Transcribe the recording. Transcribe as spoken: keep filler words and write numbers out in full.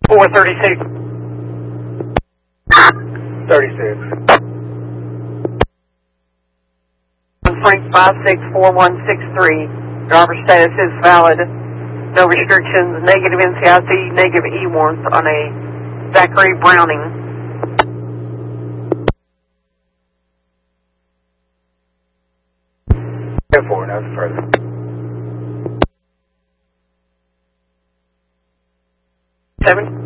four thirty-six. thirty-six. Frank five six four one six three. Driver status is valid. No restrictions. Negative N C I C, negative E warrants on a Zachary Browning. ten four, that's further. Seven.